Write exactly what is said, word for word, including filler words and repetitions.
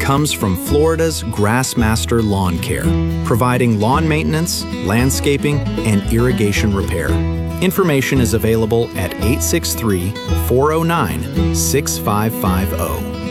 comes from Florida's Grassmaster Lawn Care, providing lawn maintenance, landscaping, and irrigation repair. Information is available at eight six three, four oh nine, six five five zero.